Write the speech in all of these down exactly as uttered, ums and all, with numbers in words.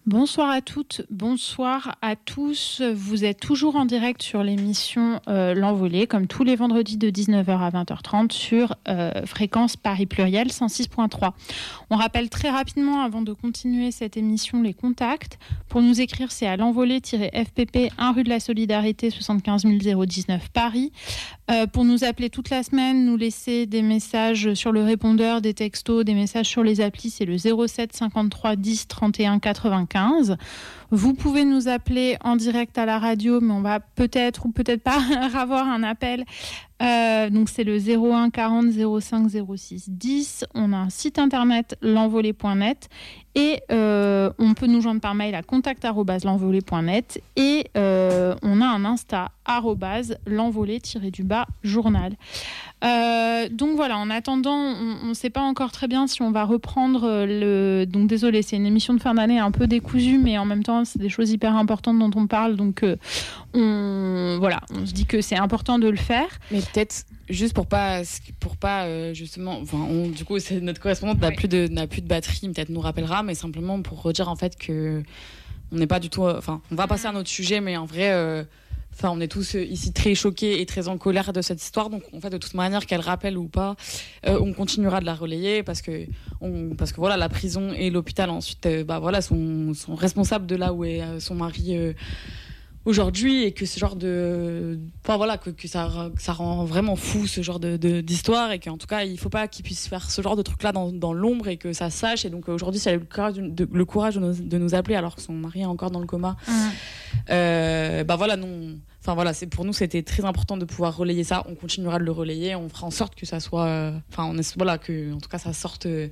Bonsoir à toutes, bonsoir à tous. Vous êtes toujours en direct sur l'émission euh, L'Envolée, comme tous les vendredis de dix-neuf heures à vingt heures trente sur euh, fréquence Paris Pluriel cent six virgule trois. On rappelle très rapidement, avant de continuer cette émission, les contacts. Pour nous écrire, c'est à l'envolée-F P P, un rue de la Solidarité, soixante-quinze mille dix-neuf Paris. Euh, pour nous appeler toute la semaine, nous laisser des messages sur le répondeur, des textos, des messages sur les applis, c'est le zéro sept cinquante-trois dix trente et un quatre-vingt-quinze. Vous pouvez nous appeler en direct à la radio, mais on va peut-être ou peut-être pas avoir un appel. Euh, donc c'est le zéro un quarante zéro cinq zéro six dix. On a un site internet l'envolée point net et euh, on peut nous joindre par mail à contact arobase l'envolée point net et euh, on a un Insta arobase l'envolée du bas journal. Euh, donc voilà, en attendant, on ne sait pas encore très bien si on va reprendre le... Donc désolé, c'est une émission de fin d'année un peu décousue, mais en même temps, c'est des choses hyper importantes dont on parle. Donc euh, on... voilà, on se dit que c'est important de le faire. Mais peut-être, juste pour pas, pour pas euh, justement... Enfin, on, du coup, c'est, notre correspondante n'a, ouais. plus de, n'a plus de batterie, peut-être nous rappellera, mais simplement pour redire en fait que on n'est pas du tout... Enfin, on va passer à un autre sujet, mais en vrai... Euh, Enfin, on est tous ici très choqués et très en colère de cette histoire. Donc, en fait, de toute manière, qu'elle rappelle ou pas, euh, on continuera de la relayer parce que, on, parce que voilà, la prison et l'hôpital ensuite, euh, bah voilà, sont, sont responsables de là où est euh, son mari euh, aujourd'hui et que ce genre de, enfin voilà, que, que ça, que ça rend vraiment fou ce genre de, de d'histoire et qu'en tout cas, il faut pas qu'ils puissent faire ce genre de truc-là dans, dans l'ombre et que ça sache. Et donc aujourd'hui, si elle a eu le courage de, le courage de nous, de nous appeler alors que son mari est encore dans le coma. Mmh. Euh, bah voilà, non. Enfin voilà, c'est pour nous c'était très important de pouvoir relayer ça. On continuera de le relayer. On fera en sorte que ça soit, euh, enfin on est, voilà que en tout cas ça sorte, euh,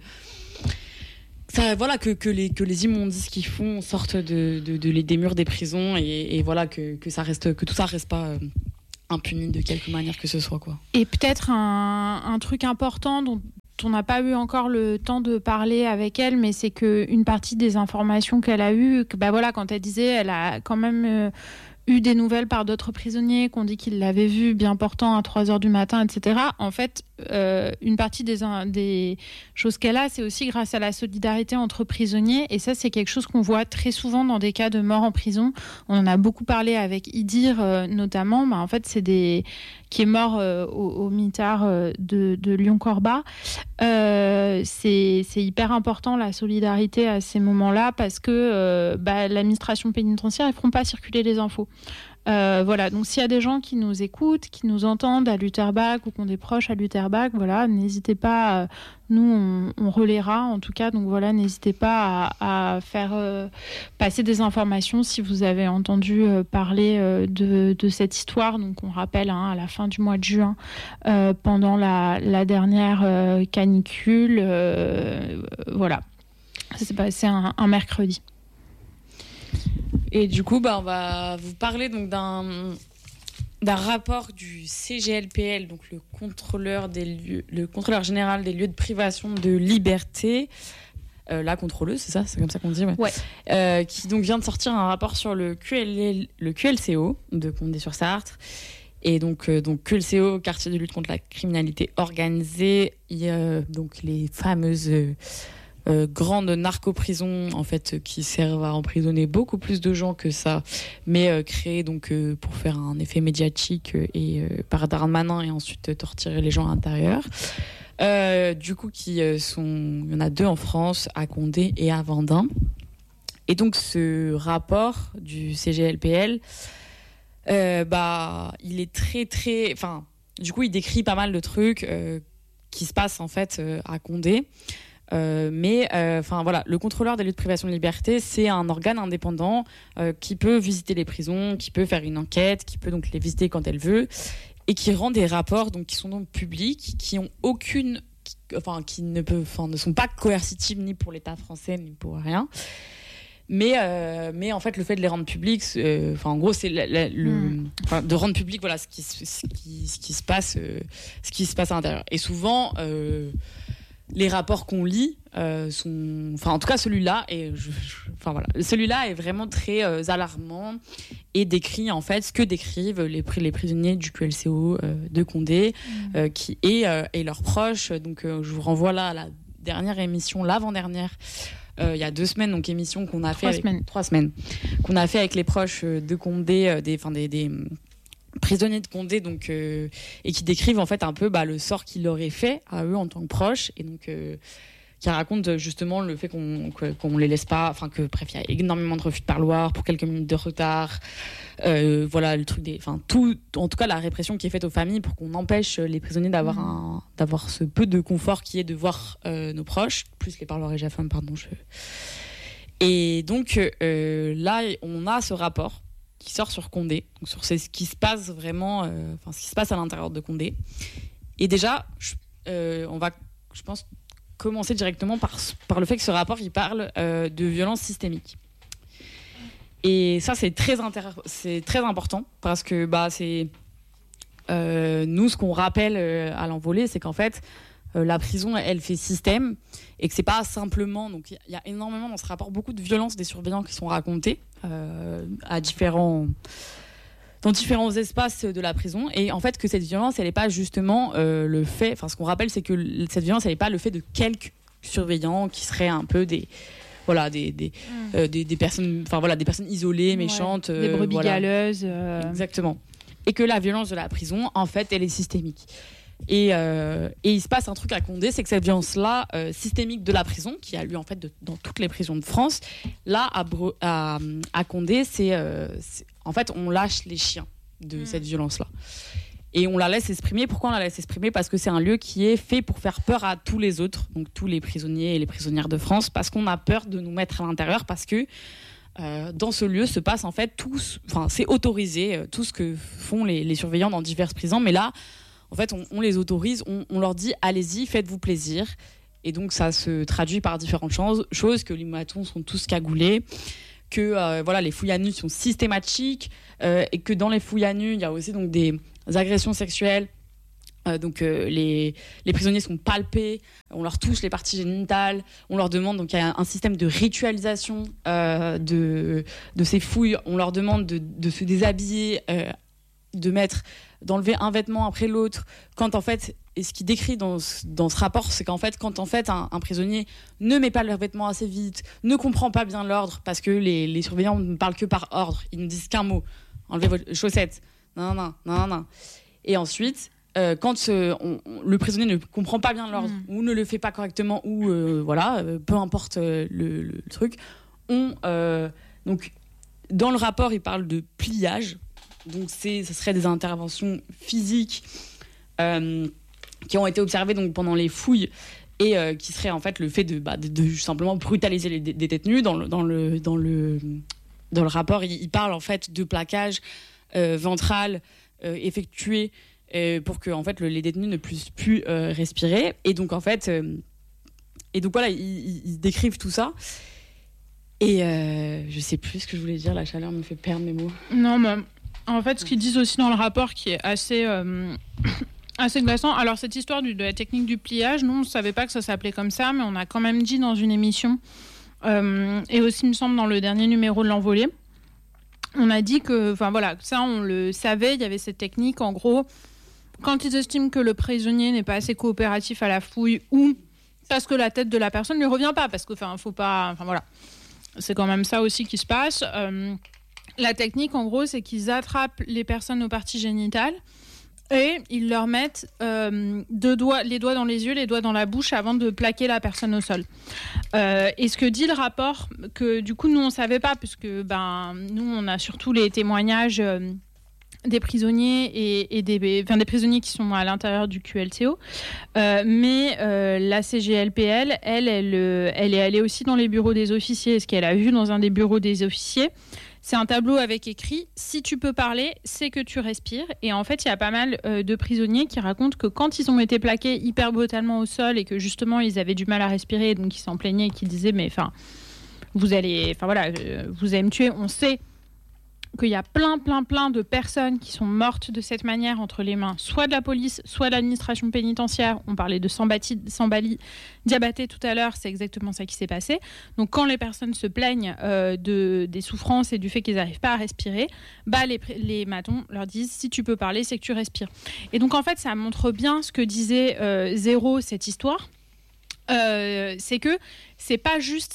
ça voilà que que les que les immondices qu'ils font sortent de de, de les des murs des prisons et, et voilà que que ça reste que tout ça reste pas euh, impuni de quelque manière que ce soit quoi. Et peut-être un un truc important dont on n'a pas eu encore le temps de parler avec elle, mais c'est qu'une partie des informations qu'elle a eues, que, bah voilà, quand elle disait, elle a quand même euh, eu des nouvelles par d'autres prisonniers qu'on dit qu'ils l'avaient vu bien portant à trois heures du matin, et cetera. En fait, euh, une partie des, des choses qu'elle a, c'est aussi grâce à la solidarité entre prisonniers. Et ça, c'est quelque chose qu'on voit très souvent dans des cas de mort en prison. On en a beaucoup parlé avec Idir, euh, notamment. Bah, en fait, c'est des... qui est mort euh, au, au mitard euh, de, de Lyon-Corba. Euh, c'est, c'est hyper important, la solidarité à ces moments-là, parce que euh, bah, l'administration pénitentiaire, ils ne feront pas circuler les infos. Euh, voilà, donc s'il y a des gens qui nous écoutent, qui nous entendent à Lutterbach ou qui ont des proches à Lutterbach, voilà, n'hésitez pas, euh, nous on, on relaiera en tout cas, donc voilà, n'hésitez pas à, à faire euh, passer des informations si vous avez entendu euh, parler euh, de, de cette histoire. Donc on rappelle, hein, à la fin du mois de juin, euh, pendant la, la dernière euh, canicule, euh, voilà, ça s'est passé un, un mercredi. Et du coup, bah, on va vous parler donc d'un, d'un rapport du C G L P L, donc le contrôleur, des lieux, le contrôleur général des lieux de privation de liberté, euh, la contrôleuse, c'est ça, c'est comme ça qu'on dit, ouais. Ouais. Euh, qui donc vient de sortir un rapport sur le Q L L, le Q L C O de Condé-sur-Sarthe. Et donc, euh, donc Q L C O, quartier de lutte contre la criminalité organisée, il y a donc les fameuses... Euh, Euh, grandes narco-prisons en fait qui servent à emprisonner beaucoup plus de gens que ça, mais euh, créées donc euh, pour faire un effet médiatique euh, et euh, par Darmanin et ensuite euh, torturer les gens à l'intérieur. Euh, du coup, qui euh, sont, il y en a deux en France, à Condé et à Vendin. Et donc ce rapport du C G L P L, euh, bah il est très très, enfin du coup il décrit pas mal de trucs euh, qui se passent en fait euh, à Condé. Euh, mais enfin euh, voilà, le contrôleur des lieux de privation de liberté, c'est un organe indépendant euh, qui peut visiter les prisons, qui peut faire une enquête, qui peut donc les visiter quand elle veut, et qui rend des rapports donc qui sont donc publics, qui ont aucune, qui, enfin qui ne peuvent, enfin ne sont pas coercitives ni pour l'État français ni pour rien. Mais euh, mais en fait le fait de les rendre publics, enfin euh, en gros c'est la, la, le, mmh. de rendre public voilà ce qui ce qui ce qui se passe, euh, ce qui se passe à l'intérieur. Et souvent euh, les rapports qu'on lit euh, sont, enfin en tout cas celui-là et je, je, enfin voilà, celui-là est vraiment très euh, alarmant et décrit en fait ce que décrivent les, les prisonniers du Q L C O euh, de Condé mmh. euh, qui et, euh, et leurs proches. Donc euh, je vous renvoie là à la dernière émission, l'avant-dernière euh, il y a deux semaines, donc émission qu'on a fait trois avec, semaines. trois semaines, qu'on a fait avec les proches de Condé, euh, des, enfin des, des prisonniers de Condé, donc euh, et qui décrivent en fait un peu bah, le sort qu'il leur est fait à eux en tant que proches, et donc euh, qui raconte justement le fait qu'on qu'on les laisse pas, enfin que bref il y a énormément de refus de parloir pour quelques minutes de retard, euh, voilà le truc des, enfin tout, en tout cas la répression qui est faite aux familles pour qu'on empêche les prisonniers d'avoir mmh. un, d'avoir ce peu de confort qui est de voir euh, nos proches, plus les parloirs et G F M, pardon. Je... Et donc euh, là on a ce rapport qui sort sur Condé, donc sur ce qui se passe vraiment, euh, enfin ce qui se passe à l'intérieur de Condé. Et déjà, je, euh, on va, je pense, commencer directement par, par le fait que ce rapport il parle euh, de violence systémique. Et ça c'est très intér- c'est très important parce que bah c'est euh, nous ce qu'on rappelle euh, à l'envolée, c'est qu'en fait euh, la prison elle fait système et que c'est pas simplement, donc il y, y a énormément dans ce rapport beaucoup de violences des surveillants qui sont racontées euh, à différents dans différents espaces de la prison, et en fait que cette violence elle n'est pas justement euh, le fait, enfin ce qu'on rappelle c'est que cette violence elle n'est pas le fait de quelques surveillants qui seraient un peu des voilà des des, mmh. euh, des, des personnes, enfin voilà des personnes isolées, méchantes, ouais, des brebis euh, voilà. galeuses euh... exactement, et que la violence de la prison en fait elle est systémique. Et, euh, et il se passe un truc à Condé, c'est que cette violence-là, euh, systémique de la prison, qui a lieu en fait de, dans toutes les prisons de France, là à, Bre- à, à Condé, c'est, euh, c'est en fait on lâche les chiens de mmh. cette violence-là. Et on la laisse exprimer. Pourquoi on la laisse exprimer ? Parce que c'est un lieu qui est fait pour faire peur à tous les autres, donc tous les prisonniers et les prisonnières de France, parce qu'on a peur de nous mettre à l'intérieur, parce que euh, dans ce lieu se passe en fait tout, enfin c'est autorisé, euh, tout ce que font les, les surveillants dans diverses prisons, mais là en fait, on, on les autorise, on, on leur dit « allez-y, faites-vous plaisir ». Et donc, ça se traduit par différentes choses, choses que les matons sont tous cagoulés, que euh, voilà, les fouilles à nu sont systématiques, euh, et que dans les fouilles à nu, il y a aussi donc, des agressions sexuelles. Euh, donc, euh, les, les prisonniers sont palpés, on leur touche les parties génitales, on leur demande, donc il y a un système de ritualisation euh, de, de ces fouilles, on leur demande de, de se déshabiller, euh, de mettre... d'enlever un vêtement après l'autre, quand en fait, et ce qu'il décrit dans ce, dans ce rapport, c'est qu'en fait, quand en fait un, un prisonnier ne met pas leurs vêtements assez vite, ne comprend pas bien l'ordre, parce que les, les surveillants ne parlent que par ordre, ils ne disent qu'un mot, enlevez vos chaussettes, non, non, non, non. Et ensuite, euh, quand euh, on, on, le prisonnier ne comprend pas bien l'ordre, mmh. ou ne le fait pas correctement, ou euh, voilà, euh, peu importe euh, le, le truc, on, euh, donc, dans le rapport, il parle de pliage. Donc c'est, ce serait des interventions physiques euh, qui ont été observées donc, pendant les fouilles et euh, qui seraient en fait le fait de, bah, de, de simplement brutaliser les dé- des détenus. Dans le, dans le, dans le, dans le rapport, il, il parle en fait de plaquage euh, ventral euh, effectué euh, pour que en fait, le, les détenus ne puissent plus euh, respirer. Et donc en fait, euh, et donc, voilà, ils, ils décrivent tout ça. Et euh, je sais plus ce que je voulais dire, la chaleur me fait perdre mes mots. Non, mais... En fait, ce qu'ils disent aussi dans le rapport qui est assez, euh, assez glaçant, alors cette histoire du, de la technique du pliage, nous on ne savait pas que ça s'appelait comme ça, mais on a quand même dit dans une émission, euh, et aussi il me semble dans le dernier numéro de l'Envolée, on a dit que, enfin voilà, ça on le savait, il y avait cette technique, en gros, quand ils estiment que le prisonnier n'est pas assez coopératif à la fouille, ou parce que la tête de la personne ne lui revient pas, parce que, enfin, faut pas, enfin voilà, c'est quand même ça aussi qui se passe. Euh, La technique, en gros, c'est qu'ils attrapent les personnes aux parties génitales et ils leur mettent euh, deux doigts, les doigts dans les yeux, les doigts dans la bouche avant de plaquer la personne au sol. Euh, et ce que dit le rapport, que du coup, nous, on ne savait pas, puisque ben, nous, on a surtout les témoignages euh, des prisonniers et, et des, enfin, des prisonniers qui sont à l'intérieur du Q L C O. Euh, mais euh, la C G L P L, elle, elle, elle, elle est allée aussi dans les bureaux des officiers. Ce qu'elle a vu dans un des bureaux des officiers, c'est un tableau avec écrit « Si tu peux parler, c'est que tu respires ». Et en fait, il y a pas mal euh, de prisonniers qui racontent que quand ils ont été plaqués hyper brutalement au sol et que justement, ils avaient du mal à respirer, donc ils s'en plaignaient et qu'ils disaient « Mais enfin, vous allez, enfin voilà, euh, vous allez me tuer ». On sait qu'il y a plein, plein, plein de personnes qui sont mortes de cette manière entre les mains, soit de la police, soit de l'administration pénitentiaire. On parlait de Sambati, Sambali Diabaté tout à l'heure, c'est exactement ça qui s'est passé. Donc quand les personnes se plaignent euh, de, des souffrances et du fait qu'ils n'arrivent pas à respirer, bah les, les matons leur disent « Si tu peux parler, c'est que tu respires ». Et donc en fait, ça montre bien ce que disait euh, Zéro, cette histoire. Euh, c'est que c'est pas juste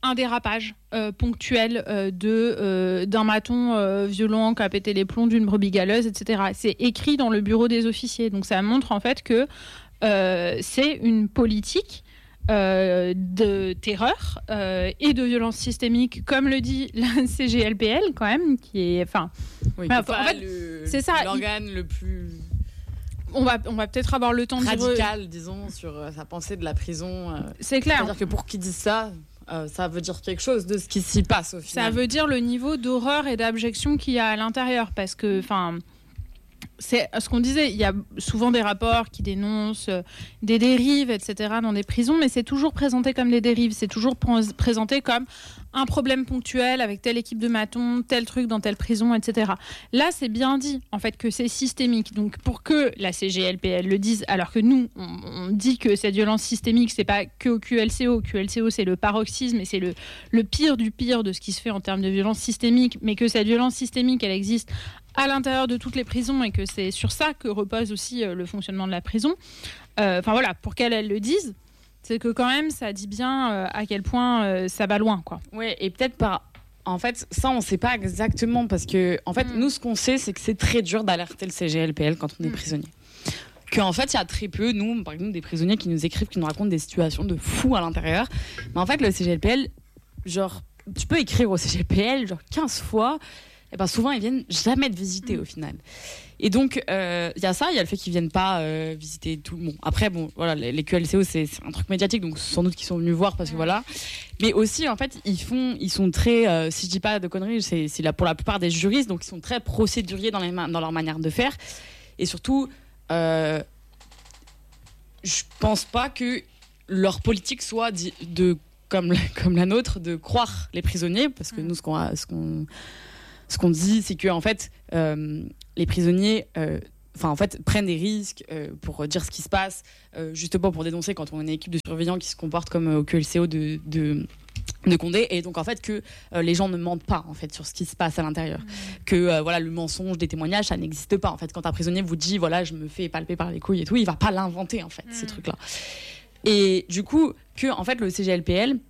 un dérapage euh, ponctuel euh, de, euh, d'un maton euh, violent qui a pété les plombs d'une brebis galeuse, et cetera. C'est écrit dans le bureau des officiers. Donc ça montre en fait que euh, c'est une politique euh, de terreur euh, et de violence systémique, comme le dit la C G L P L quand même, qui est... Enfin, oui, bah, en fait, le, c'est ça, l'organe il... le plus... On va, on va peut-être avoir le temps de radical, re... disons, sur euh, sa pensée de la prison. Euh, c'est clair. C'est-à-dire que pour qu'ils disent ça... Euh, ça veut dire quelque chose de ce qui s'y passe au final. Ça veut dire le niveau d'horreur et d'abjection qu'il y a à l'intérieur, parce que, enfin, c'est ce qu'on disait, il y a souvent des rapports qui dénoncent euh, des dérives, et cetera dans des prisons, mais c'est toujours présenté comme des dérives, c'est toujours pr- présenté comme un problème ponctuel avec telle équipe de matons, tel truc dans telle prison, et cetera. Là, c'est bien dit, en fait, que c'est systémique. Donc, pour que la C G L P L le dise, alors que nous, on, on dit que cette violence systémique, c'est pas que au Q L C O. Q L C O, c'est le paroxysme et c'est le, le pire du pire de ce qui se fait en termes de violence systémique, mais que cette violence systémique, elle existe à l'intérieur de toutes les prisons et que c'est sur ça que repose aussi euh, le fonctionnement de la prison. Enfin, euh, voilà, pour qu'elle, elle le dise, c'est que quand même, ça dit bien euh, à quel point euh, ça va loin, quoi. Ouais, et peut-être par... En fait, ça, on ne sait pas exactement, parce que, en fait, mmh. nous, ce qu'on sait, c'est que c'est très dur d'alerter le C G L P L quand on est mmh. prisonnier. Qu'en fait, il y a très peu, nous, par exemple, des prisonniers qui nous écrivent, qui nous racontent des situations de fous à l'intérieur. Mais en fait, le C G L P L, genre, tu peux écrire au C G L P L, genre, quinze fois, et ben souvent, ils viennent jamais te visiter, mmh. au final. Et donc, il euh, y a ça, il y a le fait qu'ils viennent pas euh, visiter tout le monde. Après, bon, voilà, les, les Q L C O, c'est, c'est un truc médiatique, donc sans doute qu'ils sont venus voir, parce que voilà. Mais aussi, en fait, ils font, ils sont très, euh, si je dis pas de conneries, c'est, c'est là pour la plupart des juristes, donc ils sont très procéduriers dans, les ma- dans leur manière de faire. Et surtout, euh, je pense pas que leur politique soit de, de comme, comme la nôtre, de croire les prisonniers, parce que nous, ce qu'on, a, ce qu'on, ce qu'on dit, c'est que en fait, euh, les prisonniers, euh, enfin en fait, prennent des risques euh, pour dire ce qui se passe, euh, justement pour dénoncer quand on a une équipe de surveillants qui se comporte comme euh, au Q L C O de, de de Condé, et donc en fait que euh, les gens ne mentent pas en fait sur ce qui se passe à l'intérieur, mmh. que euh, voilà, le mensonge des témoignages, ça n'existe pas en fait. Quand un prisonnier vous dit voilà, je me fais palper par les couilles et tout, il va pas l'inventer en fait, mmh. ces trucs là. Et du coup que en fait le C G L P L,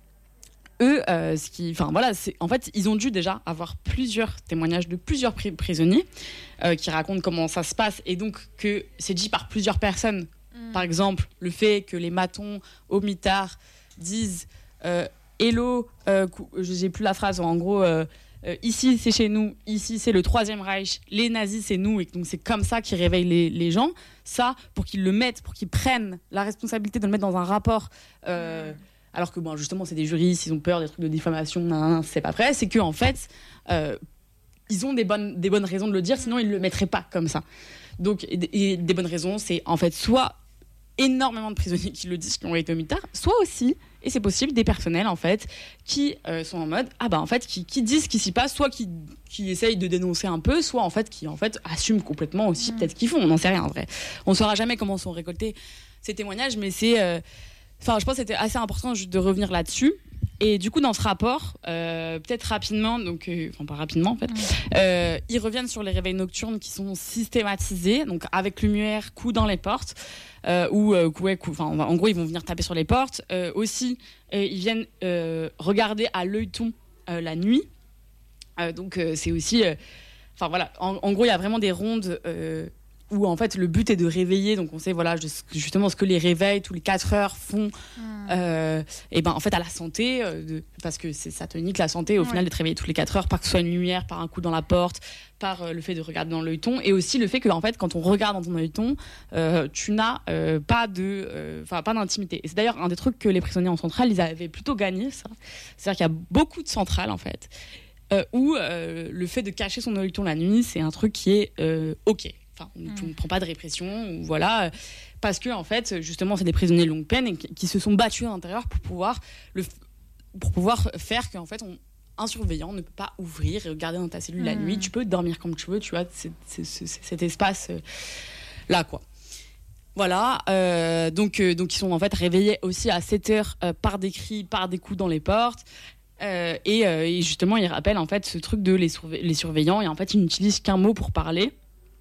eux, euh, ce qui, enfin voilà, c'est en fait ils ont dû déjà avoir plusieurs témoignages de plusieurs pri- prisonniers euh, qui racontent comment ça se passe, et donc que c'est dit par plusieurs personnes. Mmh. Par exemple, le fait que les matons au mitard disent euh, hello, euh, j'ai plus la phrase, en gros, euh, euh, ici c'est chez nous, ici c'est le Troisième Reich, les nazis c'est nous, et donc c'est comme ça qu'ils réveillent les, les gens. Ça, pour qu'ils le mettent, pour qu'ils prennent la responsabilité de le mettre dans un rapport. Euh, mmh. Alors que bon, justement, c'est des juristes, ils ont peur des trucs de diffamation, nan, nan, c'est pas vrai. C'est que en fait, euh, ils ont des bonnes, des bonnes raisons de le dire, sinon ils le mettraient pas comme ça. Donc, et, et des bonnes raisons, c'est en fait soit énormément de prisonniers qui le disent, qui ont été au mitard, soit aussi, et c'est possible, des personnels en fait qui euh, sont en mode ah bah en fait qui, qui disent ce qui s'y passe, soit qui, qui essayent de dénoncer un peu, soit en fait qui en fait assument complètement aussi mmh. peut-être ce qu'ils font. On n'en sait rien en vrai. On saura jamais comment sont récoltés ces témoignages, mais c'est euh, Enfin, je pense que c'était assez important de revenir là-dessus. Et du coup, dans ce rapport, euh, peut-être rapidement, donc, euh, enfin pas rapidement en fait, euh, ils reviennent sur les réveils nocturnes qui sont systématisés, donc avec lumière, coups dans les portes, euh, ou euh, ouais, coup, enfin, en gros, ils vont venir taper sur les portes. Euh, aussi, euh, ils viennent euh, regarder à l'œilleton euh, la nuit. Euh, donc, euh, c'est aussi, enfin euh, voilà, en, en gros, il y a vraiment des rondes. Euh, où en fait le but est de réveiller, donc on sait voilà justement ce que les réveils tous les quatre heures font mmh. euh, et ben en fait à la santé euh, de, parce que c'est ça te nique la santé au ouais. final d'être réveillé toutes les quatre heures, par que ce soit une lumière, par un coup dans la porte, par euh, le fait de regarder dans l'œilleton, et aussi le fait que en fait quand on regarde dans ton œilleton euh, tu n'as euh, pas de enfin euh, pas d'intimité. Et c'est d'ailleurs un des trucs que les prisonniers en centrale ils avaient plutôt gagné, ça, c'est-à-dire qu'il y a beaucoup de centrales en fait euh, où euh, le fait de cacher son œilleton la nuit c'est un truc qui est euh, ok. Enfin, on ne mmh. prend pas de répression, ou voilà, parce que en fait, justement, c'est des prisonniers de longue peine et qui se sont battus à l'intérieur pour pouvoir le, pour pouvoir faire qu'en fait, on, un surveillant ne peut pas ouvrir et regarder dans ta cellule mmh. la nuit. Tu peux dormir comme tu veux, tu vois, c'est, c'est, c'est, c'est cet espace là, quoi. Voilà, euh, donc, euh, donc ils sont en fait réveillés aussi à sept heures euh, par des cris, par des coups dans les portes. Euh, et, euh, et justement, ils rappellent en fait ce truc de les, surve- les surveillants, et en fait, ils n'utilisent qu'un mot pour parler.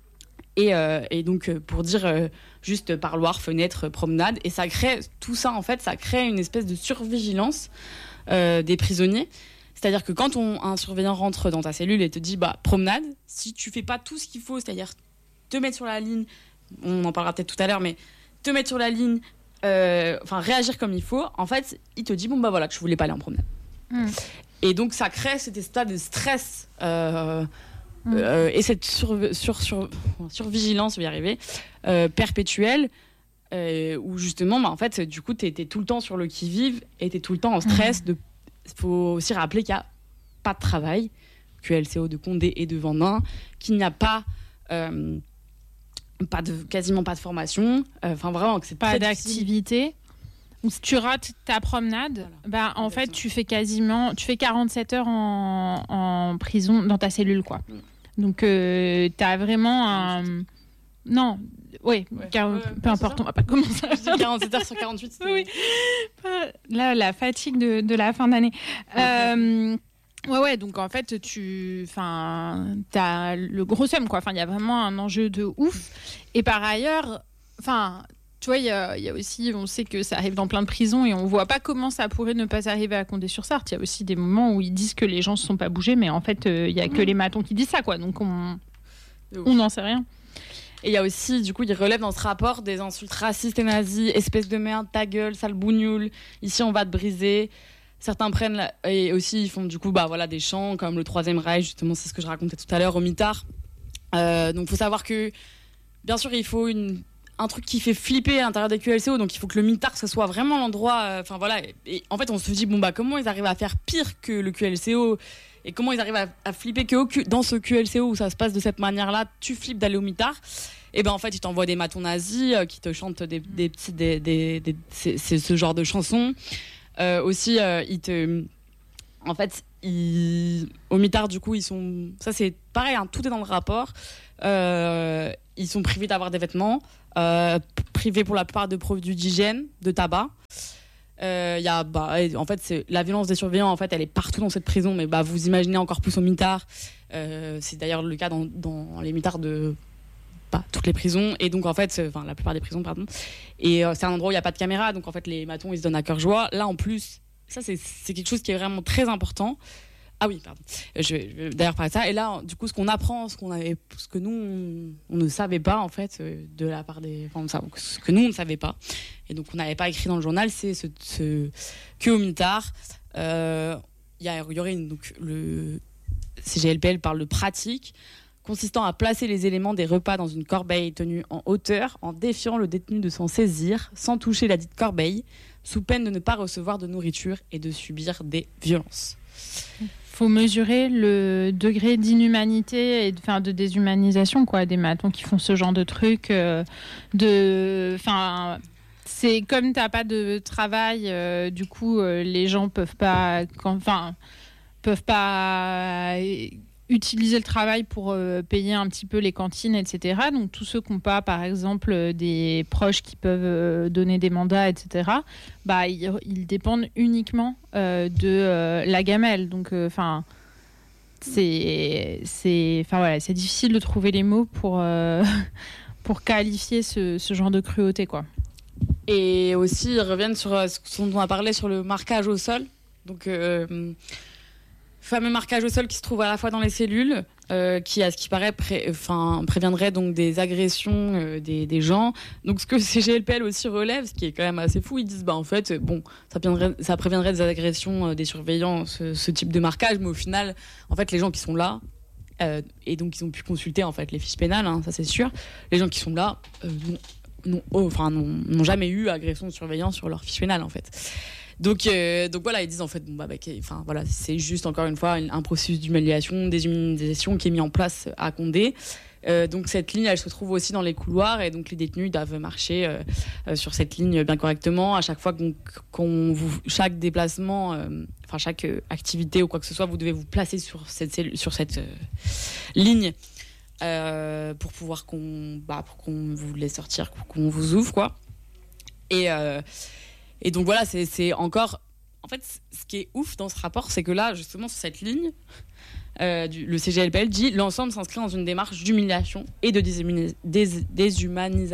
Et, euh, et donc euh, pour dire euh, juste parloir, fenêtre, promenade, et ça crée tout ça en fait, ça crée une espèce de survigilance euh, des prisonniers. C'est-à-dire que quand on, un surveillant rentre dans ta cellule et te dit bah, promenade, si tu fais pas tout ce qu'il faut, c'est-à-dire te mettre sur la ligne, on en parlera peut-être tout à l'heure, mais te mettre sur la ligne, euh, enfin réagir comme il faut, en fait, il te dit bon bah voilà, tu voulais pas aller en promenade. Mmh. Et donc ça crée cet état de stress euh, mmh. euh, et cette sur, sur, sur, survigilance, je vais y arriver, euh, perpétuelle, euh, où justement, bah, en fait, du coup, t'es, t'es tout le temps sur le qui-vive et t'es tout le temps en stress. Il faut aussi rappeler qu'il n'y a pas de travail, Q L C O de Condé et de Vendin, qu'il n'y a pas... Euh, Pas de, quasiment pas de formation, enfin euh, vraiment que c'est pas d'activité. Ou si tu rates ta promenade, voilà. bah en Exactement. fait tu fais quasiment, tu fais quarante-sept heures en, en prison dans ta cellule quoi. Mm. Donc euh, t'as vraiment un, non, oui, ouais. car... ouais, peu importe, on va pas commencer. quarante-sept heures sur quarante-huit. C'était... Oui. Là la fatigue de, de la fin d'année. euh, Ouais, ouais, donc en fait, tu as le gros seum, quoi. Enfin, il y a vraiment un enjeu de ouf. Et par ailleurs, enfin, tu vois, il y a, y a aussi, on sait que ça arrive dans plein de prisons et on voit pas comment ça pourrait ne pas arriver à Condé-sur-Sarthe. Il y a aussi des moments où ils disent que les gens se sont pas bougés, mais en fait, il euh, y a que les matons qui disent ça, quoi. Donc on on n'en sait rien. Et il y a aussi, du coup, il relève dans ce rapport des insultes racistes et nazis, espèce de merde, ta gueule, sale bougnoule, ici on va te briser. Certains prennent la... et aussi ils font du coup bah voilà des chants comme le Troisième Reich, justement c'est ce que je racontais tout à l'heure au mitard. Euh, donc faut savoir que bien sûr il faut une un truc qui fait flipper à l'intérieur des Q L C O, donc il faut que le mitard ce soit vraiment l'endroit. Enfin euh, voilà et, et en fait on se dit bon bah comment ils arrivent à faire pire que le Q L C O et comment ils arrivent à, à flipper que au, dans ce Q L C O où ça se passe de cette manière-là, tu flippes d'aller au mitard. Et ben en fait ils t'envoient des matons nazis euh, qui te chantent des des petits des, des, des, des c'est, c'est ce genre de chansons. Euh, aussi, euh, ils te... en fait, ils... au mitard, du coup, ils sont. Ça, c'est pareil, hein, tout est dans le rapport. Euh, ils sont privés d'avoir des vêtements, euh, privés pour la plupart de produits d'hygiène, de tabac. Euh, y a, bah, en fait, c'est... la violence des surveillants, en fait, elle est partout dans cette prison, mais bah, vous imaginez encore plus au mitard. Euh, c'est d'ailleurs le cas dans, dans les mitards de. Pas toutes les prisons et donc en fait enfin la plupart des prisons pardon et euh, c'est un endroit où il y a pas de caméra donc en fait les matons ils se donnent à cœur joie. Là en plus ça c'est c'est quelque chose qui est vraiment très important. Ah oui pardon je vais, je vais d'ailleurs parler de ça et là du coup ce qu'on apprend ce qu'on avait ce que nous on, on ne savait pas en fait euh, de la part des enfin ça, ce que nous on ne savait pas et donc on n'avait pas écrit dans le journal c'est ce, ce que au mitard il euh, y, y aurait une, donc le C G L P L parle de pratique consistant à placer les éléments des repas dans une corbeille tenue en hauteur en défiant le détenu de s'en saisir sans toucher la dite corbeille, sous peine de ne pas recevoir de nourriture et de subir des violences. Il faut mesurer le degré d'inhumanité et de, enfin, de déshumanisation quoi, des matons qui font ce genre de trucs. Euh, de, enfin, c'est comme tu n'as pas de travail, euh, du coup, euh, les gens peuvent pas... Enfin, peuvent pas... utiliser le travail pour euh, payer un petit peu les cantines, et cetera. Donc, tous ceux qui n'ont pas, par exemple, euh, des proches qui peuvent euh, donner des mandats, et cetera, bah, ils, ils dépendent uniquement euh, de euh, la gamelle. Donc, enfin, euh, c'est, c'est, voilà, c'est difficile de trouver les mots pour, euh, pour qualifier ce, ce genre de cruauté, quoi. Et aussi, ils reviennent sur ce dont on a parlé sur le marquage au sol. Donc... Euh, fameux marquage au sol qui se trouve à la fois dans les cellules, euh, qui, à ce qui paraît, pré- enfin, préviendrait donc des agressions euh, des, des gens. Donc, ce que C G L P L aussi relève, ce qui est quand même assez fou, ils disent, bah, en fait, bon, ça, ça préviendrait des agressions euh, des surveillants, ce, ce type de marquage, mais au final, en fait, les gens qui sont là, euh, et donc ils ont pu consulter en fait les fiches pénales, hein, ça c'est sûr, les gens qui sont là euh, n'ont, n'ont, oh, enfin, n'ont, n'ont jamais eu agression de surveillant sur leur fiche pénale, en fait. Donc, euh, donc voilà, ils disent en fait, bon, bah, bah, enfin, voilà, c'est juste encore une fois un, un processus d'humiliation, déshumanisation qui est mis en place à Condé. Euh, donc cette ligne, elle se trouve aussi dans les couloirs et donc les détenus doivent marcher euh, euh, sur cette ligne bien correctement. À chaque fois qu'on, qu'on vous, chaque déplacement, euh, enfin chaque euh, activité ou quoi que ce soit, vous devez vous placer sur cette, sur cette euh, ligne euh, pour pouvoir qu'on, bah, pour qu'on vous laisse sortir, pour qu'on vous ouvre, quoi. Et euh, Et donc voilà, c'est, c'est encore... En fait, ce qui est ouf dans ce rapport, c'est que là, justement, sur cette ligne, euh, du, le C G L P L dit « L'ensemble s'inscrit dans une démarche d'humiliation et de déshumanis- dés- déshumanisation. »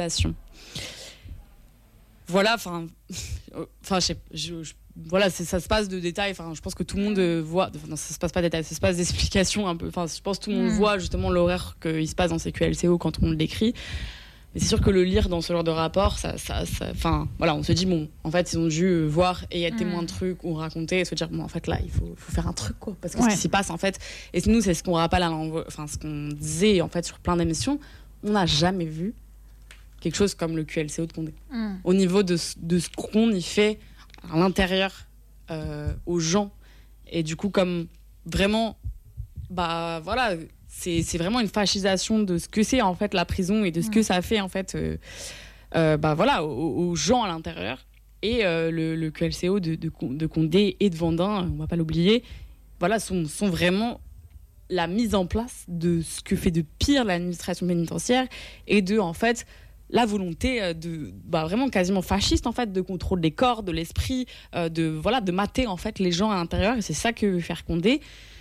Voilà, enfin... Enfin, je, je, je, voilà, c'est, ça se passe de détails. Enfin, je pense que tout le monde euh, voit. Enfin, non, ça se passe pas de détails, ça se passe d'explications un peu. Enfin, je pense que tout le monde mmh. voit justement l'horaire qu'il se passe dans ces Q L C O quand on l'écrit. Mais c'est sûr que le lire dans ce genre de rapport, ça, ça, ça, enfin, voilà, on se dit bon, en fait, ils ont dû voir et être mmh. témoins de trucs ou raconter et se dire bon, en fait, là, il faut, faut faire un truc quoi, parce que ouais. ce qui s'y passe en fait. Et nous, c'est ce qu'on rappelle, à enfin, ce qu'on disait en fait sur plein d'émissions, on n'a jamais vu quelque chose comme le Q L C O de Condé. Mmh. Au niveau de, de ce qu'on y fait à l'intérieur euh, aux gens, et du coup, comme vraiment, bah voilà. C'est, c'est vraiment une fascisation de ce que c'est en fait la prison et de ce que ça fait en fait euh, euh, bah, voilà, aux, aux gens à l'intérieur. Et euh, le, le Q L C O de, de, de Condé et de Vendin, on va pas l'oublier, voilà, sont, sont vraiment la mise en place de ce que fait de pire l'administration pénitentiaire et de en fait la volonté de bah, vraiment quasiment fasciste en fait de contrôle des corps, de l'esprit, euh, de voilà de mater en fait les gens à l'intérieur, et c'est ça que veut faire Condé.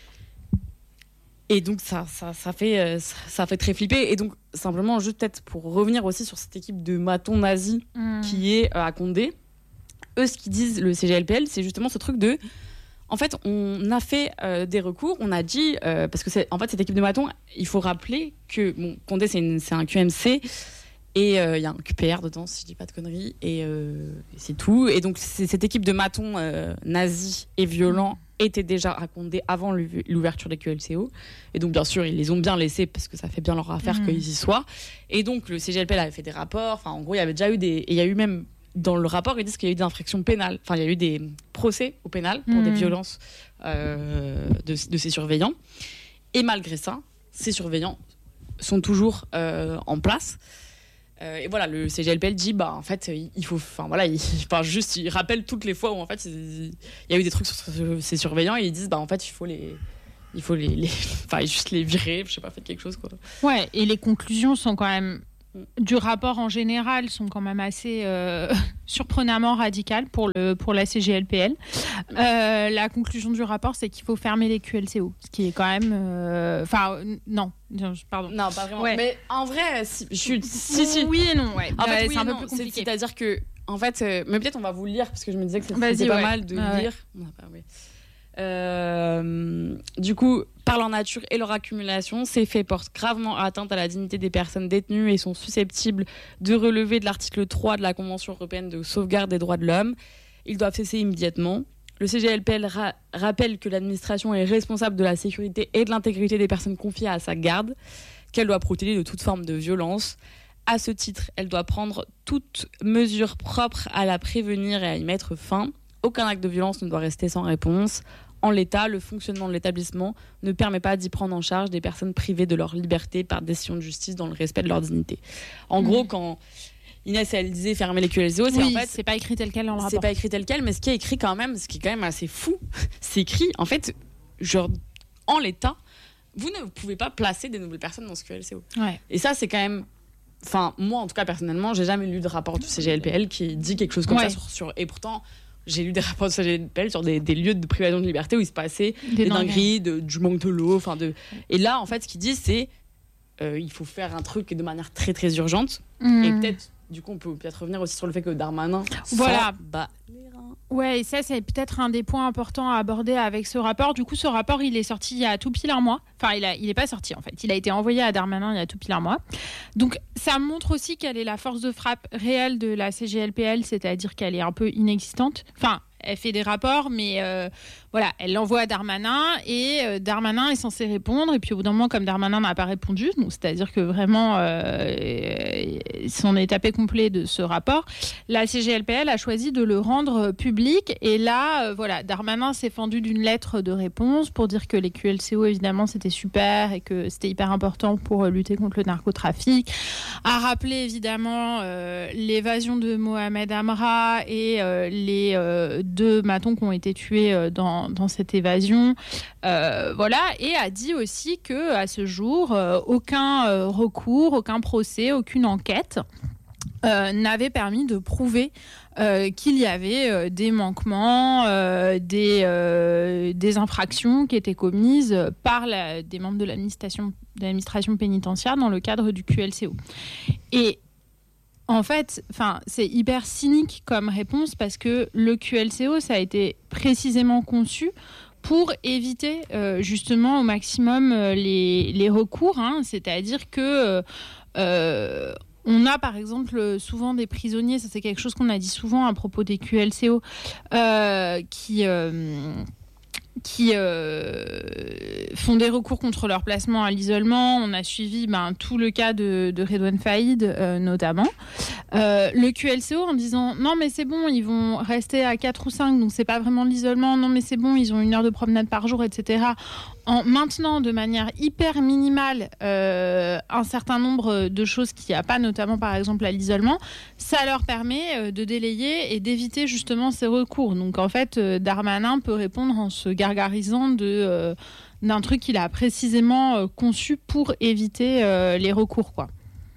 Et donc ça, ça, ça, fait, ça fait très flipper. Et donc simplement, juste peut-être pour revenir aussi sur cette équipe de matons nazis mmh. qui est à Condé, eux ce qu'ils disent, le C G L P L, c'est justement ce truc de... En fait, on a fait euh, des recours, on a dit... Euh, parce que c'est, en fait, cette équipe de matons, il faut rappeler que bon, Condé, c'est, une, c'est un Q M C, et il euh, y a un Q P R dedans, si je dis pas de conneries, et, euh, et c'est tout. Et donc c'est cette équipe de matons euh, nazis et violents étaient déjà à Condé avant l'ouverture des Q L C O. Et donc, bien sûr, ils les ont bien laissés parce que ça fait bien leur affaire mmh. qu'ils y soient. Et donc, le C G L P L avait fait des rapports. Enfin, en gros, il y avait déjà eu des... Et il y a eu même... Dans le rapport, ils disent qu'il y a eu des infractions pénales. Enfin, il y a eu des procès au pénal pour mmh. des violences euh, de, de ces surveillants. Et malgré ça, ces surveillants sont toujours euh, en place. Euh, et voilà, le C G L P L dit, bah, en fait, il faut, enfin voilà, il, enfin, juste, il rappelle toutes les fois où en fait, il, il y a eu des trucs sur ces surveillants et ils disent, bah, en fait, il faut les, il faut les, les, enfin, juste les virer, je sais pas, faites quelque chose, quoi. Ouais, et les conclusions sont quand même, du rapport en général, sont quand même assez euh, surprenamment radicales pour le, pour la C G L P L. Euh, la conclusion du rapport, c'est qu'il faut fermer les Q L C O, ce qui est quand même, enfin, euh, non. Pardon. Non, pas vraiment. Ouais. Mais en vrai, si, je suis. Si, si. Oui et non, ouais. En fait, ouais, oui c'est un non, peu plus compliqué. C'est, c'est-à-dire que, en fait, euh, mais peut-être on va vous le lire parce que je me disais que c'était Vas-y, pas ouais. mal de ah, lire. Ouais. Non, pas, oui. euh, du coup, par leur nature et leur accumulation, ces faits portent gravement atteinte à la dignité des personnes détenues et sont susceptibles de relever de l'article trois de la Convention européenne de sauvegarde des droits de l'homme. Ils doivent cesser immédiatement. Le C G L P L ra- rappelle que l'administration est responsable de la sécurité et de l'intégrité des personnes confiées à sa garde, qu'elle doit protéger de toute forme de violence. À ce titre, elle doit prendre toute mesure propre à la prévenir et à y mettre fin. Aucun acte de violence ne doit rester sans réponse. En l'état, le fonctionnement de l'établissement ne permet pas d'y prendre en charge des personnes privées de leur liberté par décision de justice dans le respect de leur dignité. En mmh. gros, quand Inès, elle disait fermer les Q L C O, c'est oui, en fait... c'est pas écrit tel quel dans le rapport. C'est pas écrit tel quel, mais ce qui est écrit quand même, ce qui est quand même assez fou, c'est écrit, en fait, genre, en l'état, vous ne pouvez pas placer des nouvelles personnes dans ce Q L C O. Ouais. Et ça, c'est quand même... Enfin, moi, en tout cas, personnellement, j'ai jamais lu de rapport du C G L P L qui dit quelque chose comme ouais. ça. Sur, sur... Et pourtant, j'ai lu des rapports du C G L P L sur des, des lieux de privation de liberté où il se passait des, des dingueries, de, du manque de l'eau. Enfin, de... Et là, en fait, ce qu'ils disent, c'est euh, il faut faire un truc de manière très, très urgente. Mmh. Et peut-être, du coup, on peut peut-être revenir aussi sur le fait que Darmanin... Voilà. Bah, ouais, et ça, c'est peut-être un des points importants à aborder avec ce rapport. Du coup, ce rapport, il est sorti il y a tout pile un mois. Enfin, il a, il est pas sorti, en fait. Il a été envoyé à Darmanin il y a tout pile un mois. Donc, ça montre aussi quelle est la force de frappe réelle de la C G L P L, c'est-à-dire qu'elle est un peu inexistante. Enfin, elle fait des rapports, mais euh, voilà, elle l'envoie à Darmanin et euh, Darmanin est censé répondre. Et puis, au bout d'un moment, comme Darmanin n'a pas répondu, donc, c'est-à-dire que vraiment, euh, c'en est tapé complet de ce rapport, la C G L P L a choisi de le rendre public. Et là, euh, voilà, Darmanin s'est fendu d'une lettre de réponse pour dire que les Q L C O, évidemment, c'était super et que c'était hyper important pour lutter contre le narcotrafic. A rappelé, évidemment, euh, l'évasion de Mohamed Amra et euh, les euh, deux matons qui ont été tués euh, dans, dans cette évasion. Euh, voilà, et a dit aussi qu'à ce jour, euh, aucun euh, recours, aucun procès, aucune enquête Euh, n'avait permis de prouver euh, qu'il y avait euh, des manquements, euh, des, euh, des infractions qui étaient commises par la, des membres de l'administration, de l'administration pénitentiaire dans le cadre du Q L C O. Et En fait, c'est hyper cynique comme réponse parce que le Q L C O, ça a été précisément conçu pour éviter euh, justement au maximum euh, les, les recours. Hein, c'est-à-dire que euh, on a par exemple souvent des prisonniers, ça c'est quelque chose qu'on a dit souvent à propos des Q L C O, euh, qui... Euh, qui euh, font des recours contre leur placement à l'isolement. On a suivi ben, tout le cas de, de Redouane Faïd, euh, notamment. Euh, le Q L C O en disant « Non, mais c'est bon, ils vont rester à quatre ou cinq, donc c'est pas vraiment de l'isolement. Non, mais c'est bon, ils ont une heure de promenade par jour, et cetera » En maintenant de manière hyper minimale euh, un certain nombre de choses qu'il n'y a pas, notamment par exemple à l'isolement, ça leur permet de délayer et d'éviter justement ces recours. Donc en fait, Darmanin peut répondre en se gargarisant de, euh, d'un truc qu'il a précisément euh, conçu pour éviter euh, les recours, quoi.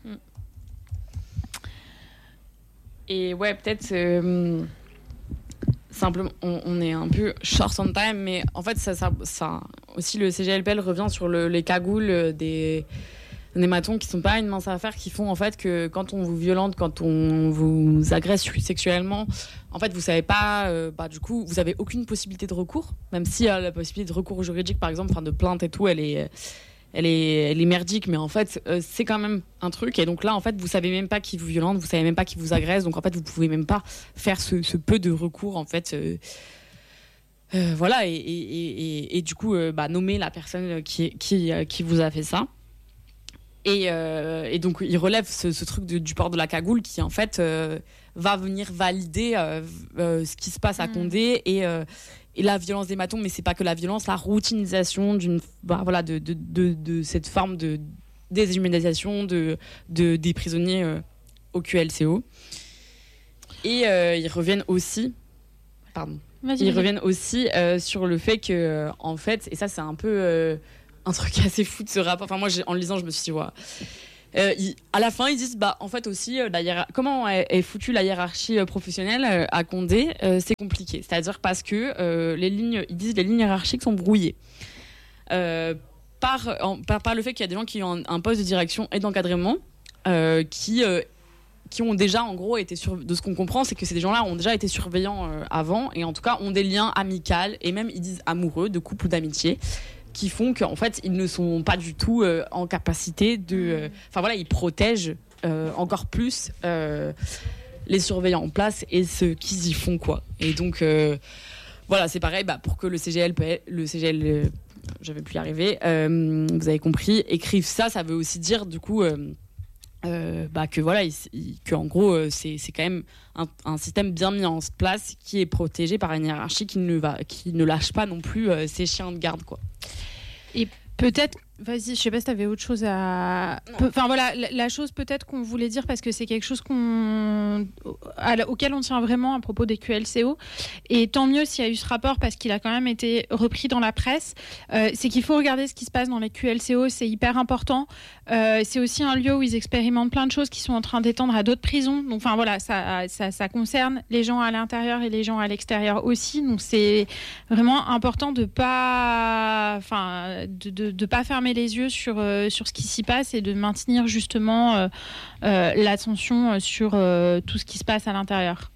Et ouais, peut-être... Euh... Simplement, on, on est un peu short on time, mais en fait, ça, ça, ça aussi le C G L P L revient sur le, les cagoules des, des matons qui sont pas une mince affaire, qui font en fait que quand on vous violente, quand on vous agresse sexuellement, en fait, vous savez pas, euh, bah, du coup, vous avez aucune possibilité de recours, même si euh, la possibilité de recours juridique, par exemple, enfin de plainte et tout, elle est, elle est, elle est merdique, mais en fait, euh, c'est quand même un truc. Et donc là, en fait, vous savez même pas qui vous violente, vous savez même pas qui vous agresse, donc en fait, vous pouvez même pas faire ce, ce peu de recours, en fait. Euh, euh, voilà, et, et, et, et du coup, euh, bah, nommer la personne qui, qui, qui vous a fait ça. Et, euh, et donc, il relève ce, ce truc de, du port de la cagoule qui, en fait, euh, va venir valider euh, euh, ce qui se passe à Condé et, euh, et la violence des matons. Mais c'est pas que la violence, la routinisation d'une, bah, voilà, de, de, de, de cette forme de déshumanisation de, de, des prisonniers euh, au Q L C O. Et euh, ils reviennent aussi... Pardon. Vas-y, ils vas-y. reviennent aussi euh, sur le fait que, euh, en fait, et ça, c'est un peu... Euh, un truc assez fou de ce rapport. Enfin, moi, j'ai, en le lisant, je me suis dit, ouais. Euh, ils, à la fin, ils disent, bah, en fait aussi, euh, la hiérar- comment est, est foutue la hiérarchie euh, professionnelle euh, à Condé, euh, c'est compliqué. C'est-à-dire parce que euh, les lignes, ils disent, les lignes hiérarchiques sont brouillées. Euh, par, en, par, par le fait qu'il y a des gens qui ont un, un poste de direction et d'encadrement, euh, qui, euh, qui ont déjà, en gros, été sur, de ce qu'on comprend, c'est que ces gens-là ont déjà été surveillants euh, avant, et en tout cas, ont des liens amicaux, et même, ils disent amoureux, de couple ou d'amitié, qui font qu'en fait, ils ne sont pas du tout euh, en capacité de... Enfin euh, voilà, ils protègent euh, encore plus euh, les surveillants en place et ce qu'ils y font, quoi. Et donc, euh, voilà, c'est pareil, bah, pour que le C G L, le C G L, euh, je vais plus y arriver, euh, vous avez compris, écrivent ça, ça veut aussi dire, du coup... Euh, Euh, bah que voilà, il, il, que en gros euh, c'est c'est quand même un, un système bien mis en place qui est protégé par une hiérarchie qui ne va qui ne lâche pas non plus euh, ses chiens de garde, quoi. Et peut-être, vas-y, je sais pas si tu avais autre chose à... Enfin voilà, la, la chose peut-être qu'on voulait dire, parce que c'est quelque chose qu'on... À, auquel on tient vraiment à propos des Q L C O, et tant mieux s'il y a eu ce rapport, parce qu'il a quand même été repris dans la presse, euh, c'est qu'il faut regarder ce qui se passe dans les Q L C O, c'est hyper important. Euh, c'est aussi un lieu où ils expérimentent plein de choses qui sont en train d'étendre à d'autres prisons. Donc enfin voilà, ça, ça, ça concerne les gens à l'intérieur et les gens à l'extérieur aussi. Donc c'est vraiment important de pas... Enfin, de, de, de pas fermer les yeux sur, euh, sur ce qui s'y passe et de maintenir justement euh, euh, l'attention sur euh, tout ce qui se passe à l'intérieur.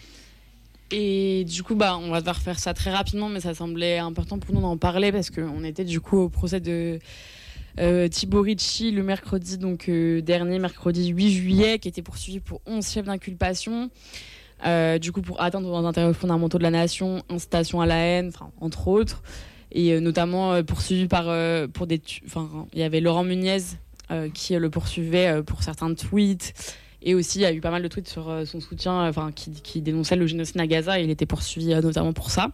Et du coup, bah, on va devoir faire ça très rapidement, mais ça semblait important pour nous d'en parler parce qu'on était du coup au procès de euh, Thibaut Ricci le mercredi donc, euh, dernier, mercredi huit juillet, qui était poursuivi pour onze chefs d'inculpation. Euh, du coup, pour atteindre aux intérêts fondamentaux de la nation, incitation à la haine, entre autres. Et euh, notamment euh, poursuivi par euh, pour des enfin il y avait Laurent Muniez euh, qui euh, le poursuivait euh, pour certains tweets, et aussi il y a eu pas mal de tweets sur euh, son soutien, enfin euh, qui, qui dénonçait le génocide à Gaza, et il était poursuivi euh, notamment pour ça.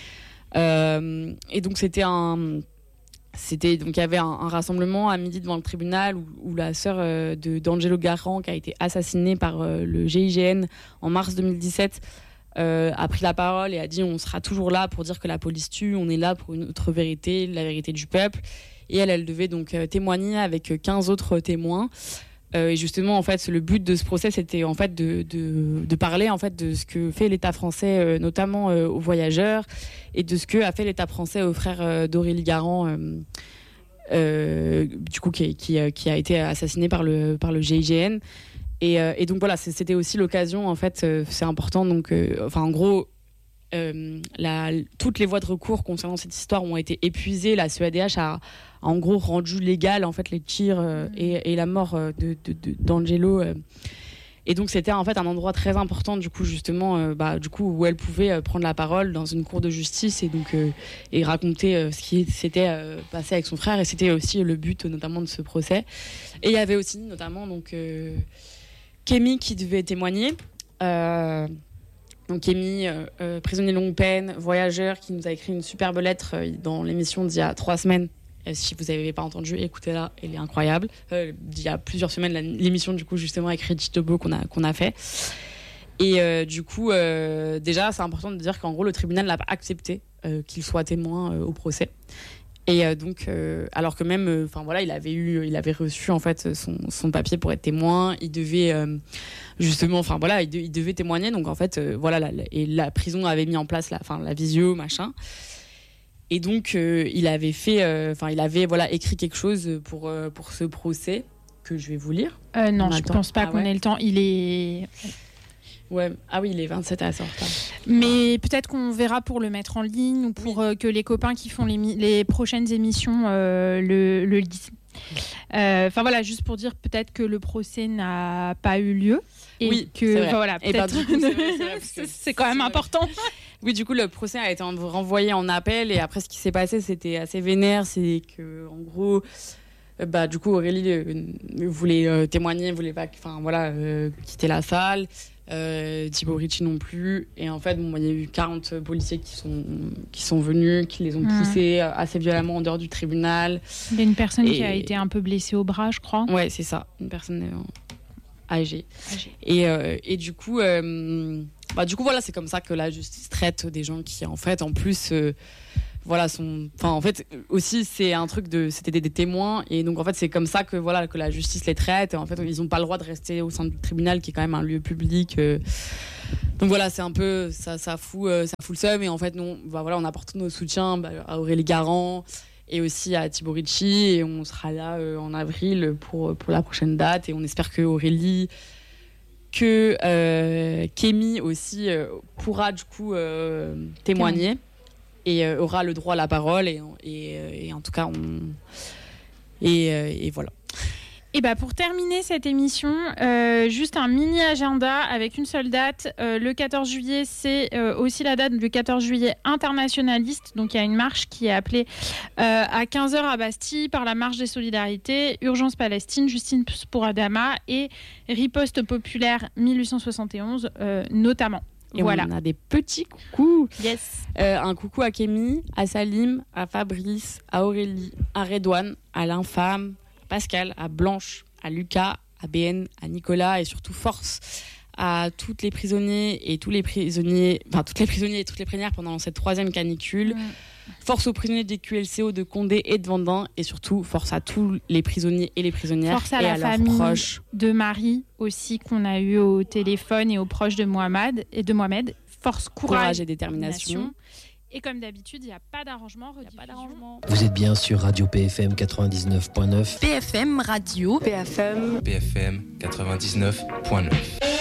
Euh, et donc c'était un c'était donc il y avait un, un rassemblement à midi devant le tribunal où, où la sœur euh, de d'Angelo Garant, qui a été assassinée par euh, le G I G N en mars deux mille dix-sept, Euh, a pris la parole et a dit on sera toujours là pour dire que la police tue, on est là pour une autre vérité, la vérité du peuple. Et elle, elle devait donc euh, témoigner avec quinze autres témoins. Euh, et justement, en fait, le but de ce procès, c'était en fait de, de, de parler en fait de ce que fait l'État français, euh, notamment euh, aux voyageurs, et de ce que a fait l'État français aux frères euh, d'Aurélie Garant, euh, euh, du coup qui, qui, qui a été assassiné par le par le G I G N. Et, euh, et donc voilà, c'était aussi l'occasion, en fait, euh, c'est important. Donc, euh, enfin, en gros, euh, la, toutes les voies de recours concernant cette histoire ont été épuisées. La C E A D H a, a en gros rendu légal en fait les tirs euh, et, et la mort de, de, de, d'Angelo. Euh. Et donc c'était en fait un endroit très important, du coup justement, euh, bah, du coup où elle pouvait euh, prendre la parole dans une cour de justice et donc euh, et raconter euh, ce qui s'était euh, passé avec son frère. Et c'était aussi le but notamment de ce procès. Et il y avait aussi notamment donc euh, Kémy qui devait témoigner. Euh, Donc Kémy, euh, euh, prisonnier longue peine, voyageur, qui nous a écrit une superbe lettre euh, dans l'émission d'il y a trois semaines. Euh, si vous n'avez pas entendu, écoutez-la, elle est incroyable. Euh, il y a plusieurs semaines, la, l'émission du coup justement avec Reggie Tobo qu'on a, qu'on a fait. Et euh, du coup, euh, déjà, c'est important de dire qu'en gros, le tribunal n'a pas accepté euh, qu'il soit témoin euh, au procès. Et euh, donc, euh, alors que même, enfin euh, voilà, il avait eu, il avait reçu en fait son, son papier pour être témoin. Il devait euh, justement, enfin voilà, il, de, il devait témoigner. Donc en fait, euh, voilà, la, la, et la prison avait mis en place la, enfin la visio, machin. Et donc euh, il avait fait, enfin euh, il avait voilà écrit quelque chose pour euh, pour ce procès que je vais vous lire. Euh, non, je pense pas ah, qu'on ouais. ait le temps. Il est Ouais, ah oui, il est vingt-sept à sortir. Mais ouais. Peut-être qu'on verra pour le mettre en ligne ou pour oui. euh, que les copains qui font les, mi- les prochaines émissions euh, le, le lisent. Enfin euh, voilà, juste pour dire peut-être que le procès n'a pas eu lieu. Et oui, que c'est vrai. Voilà, et peut-être. Ben, du coup, c'est, vrai, c'est, vrai, c'est, c'est quand même important. Oui, du coup, le procès a été renvoyé en appel et après, ce qui s'est passé, c'était assez vénère. C'est que, en gros. Bah, du coup, Aurélie euh, voulait euh, témoigner, voulait pas enfin, voilà, euh, quitter la salle. Euh, Thibaut Ricci non plus. Et en fait, bon, il y a eu quarante policiers qui sont, qui sont venus, qui les ont poussés mmh. assez violemment en dehors du tribunal. Il y a une personne et... qui a été un peu blessée au bras, je crois. Ouais, c'est ça. Une personne euh, âgée. âgée. Et, euh, et du coup, euh, bah, du coup, voilà, c'est comme ça que la justice traite des gens qui, en fait, en plus... Euh, voilà son enfin en fait aussi c'est un truc de c'était des, des témoins et donc en fait c'est comme ça que voilà que la justice les traite et en fait ils ont pas le droit de rester au sein du tribunal qui est quand même un lieu public euh... donc voilà c'est un peu ça ça fout euh, ça fout le seum et en fait non bah voilà on apporte nos soutiens bah, à Aurélie Garand et aussi à Thibaut Ricci et on sera là euh, en avril pour pour la prochaine date et on espère que Aurélie que euh, Kémy aussi euh, pourra du coup euh, témoigner. Kémy. Et euh, aura le droit à la parole et, et, et en tout cas on et, et voilà. Et bah pour terminer cette émission, euh, juste un mini agenda avec une seule date. Euh, le quatorze juillet, c'est euh, aussi la date du quatorze juillet internationaliste. Donc il y a une marche qui est appelée euh, à quinze heures à Bastille par la marche des solidarités, Urgence Palestine, Justice pour Adama et Riposte populaire mille huit cent soixante et onze euh, notamment. Et voilà. On a des petits coucous. Yes. Euh, un coucou à Kémy, à Salim, à Fabrice, à Aurélie, à Redouane, à l'Infâme, à Pascal, à Blanche, à Lucas, à B N, à Nicolas et surtout force à toutes les prisonniers et tous les prisonniers, enfin toutes les prisonniers et toutes les prisonnières pendant cette troisième canicule. Mmh. Force aux prisonniers des Q L C O de Condé et de Vendin et surtout force à tous les prisonniers et les prisonnières force à et la à leurs famille proches. De Marie aussi qu'on a eu au téléphone et aux proches de Mohamed et de Mohamed. Force, courage, courage et détermination. Et comme d'habitude, il n'y a pas d'arrangement. Y a pas d'arrangement. Vous êtes bien sur Radio P F M quatre-vingt-dix-neuf point neuf. P F M Radio. P F M. P F M quatre-vingt-dix-neuf point neuf.